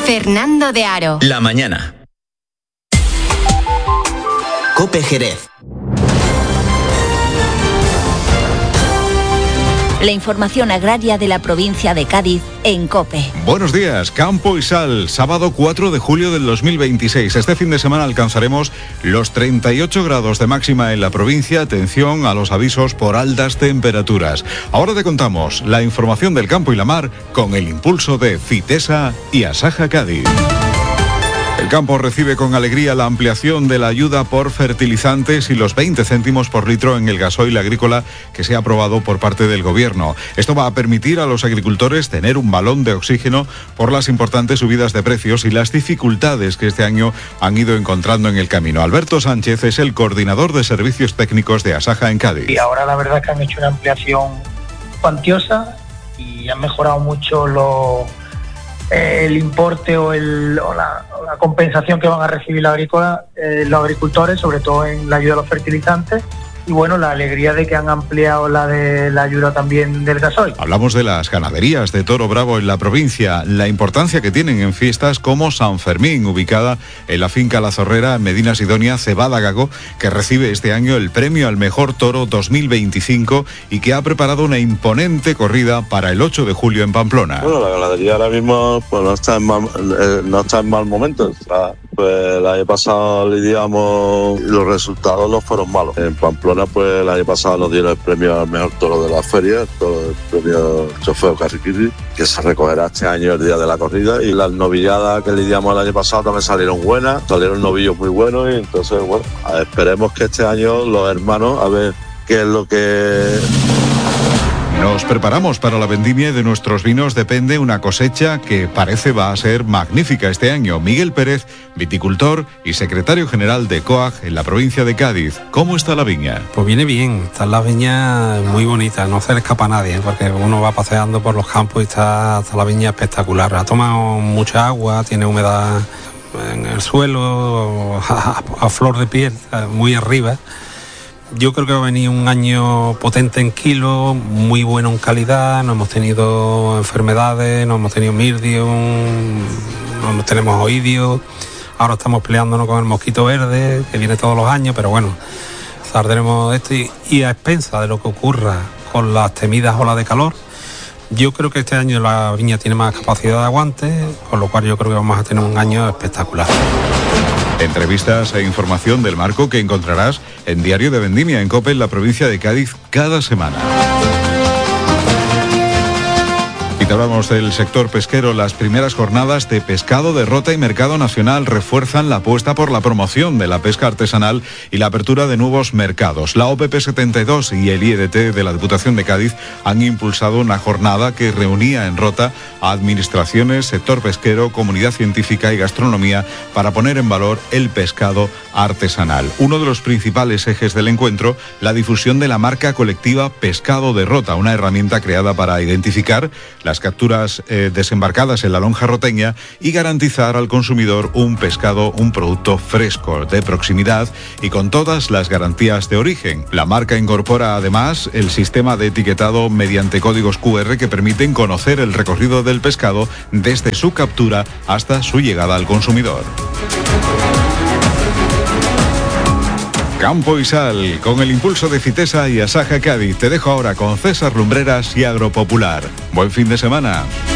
Fernando de Aro. La mañana. COPE Jerez. La información agraria de la provincia de Cádiz en COPE. Buenos días, Campo y Sal, sábado 4 de julio del 2026. Este fin de semana alcanzaremos los 38 grados de máxima en la provincia. Atención a los avisos por altas temperaturas. Ahora te contamos la información del campo y la mar con el impulso de Fitesa y Asaja Cádiz. El campo recibe con alegría la ampliación de la ayuda por fertilizantes y los 20 céntimos por litro en el gasoil agrícola que se ha aprobado por parte del Gobierno. Esto va a permitir a los agricultores tener un balón de oxígeno por las importantes subidas de precios y las dificultades que este año han ido encontrando en el camino. Alberto Sánchez es el coordinador de servicios técnicos de Asaja en Cádiz. Y ahora la verdad es que han hecho una ampliación cuantiosa y han mejorado mucho el importe o la compensación que van a recibir los agricultores, sobre todo en la ayuda a los fertilizantes. Y bueno, la alegría de que han ampliado la ayuda también del gasoil. Hablamos de las ganaderías de Toro Bravo en la provincia, la importancia que tienen en fiestas como San Fermín, ubicada en la finca La Zorrera, en Medina Sidonia, Cebada Gago, que recibe este año el premio al mejor toro 2025 y que ha preparado una imponente corrida para el 8 de julio en Pamplona. Bueno, la ganadería ahora mismo pues, no está en mal momento. O sea, pues el año pasado lidiamos y los resultados no fueron malos. En Pamplona pues el año pasado nos dieron el premio al mejor toro de la feria, el premio Trofeo Carriquiri, que se recogerá este año el día de la corrida, y las novilladas que lidiamos el año pasado también salieron buenas, salieron novillos muy buenos, y entonces bueno, esperemos que este año los hermanos a ver qué es lo que... Nos preparamos para la vendimia y de nuestros vinos depende una cosecha que parece va a ser magnífica este año. Miguel Pérez, viticultor y secretario general de COAG en la provincia de Cádiz. ¿Cómo está la viña? Pues viene bien, está la viña muy bonita, no se le escapa a nadie, porque uno va paseando por los campos y está la viña espectacular. Ha tomado mucha agua, tiene humedad en el suelo, a flor de piel, muy arriba. Yo creo que va a venir un año potente en kilos, muy bueno en calidad, no hemos tenido enfermedades, no hemos tenido mildiu, no tenemos oidio, ahora estamos peleándonos con el mosquito verde, que viene todos los años, pero bueno, saldremos esto y a expensas de lo que ocurra con las temidas olas de calor. Yo creo que este año la viña tiene más capacidad de aguante, con lo cual yo creo que vamos a tener un año espectacular. Entrevistas e información del marco que encontrarás en Diario de Vendimia en COPE en la provincia de Cádiz cada semana. Y te hablamos del sector pesquero. Las primeras jornadas de pescado de Rota y Mercado Nacional refuerzan la apuesta por la promoción de la pesca artesanal y la apertura de nuevos mercados. La OPP 72 y el IEDT de la Diputación de Cádiz han impulsado una jornada que reunía en Rota a administraciones, sector pesquero, comunidad científica y gastronomía para poner en valor el pescado artesanal. Uno de los principales ejes del encuentro, la difusión de la marca colectiva Pescado de Rota, una herramienta creada para identificar las capturas desembarcadas en la lonja roteña y garantizar al consumidor un pescado, un producto fresco, de proximidad y con todas las garantías de origen. La marca incorpora además el sistema de etiquetado mediante códigos QR que permiten conocer el recorrido del pescado desde su captura hasta su llegada al consumidor. Campo y Sal, con el impulso de Fitesa y Asaja Cádiz. Te dejo ahora con César Lumbreras y Agropopular. Buen fin de semana.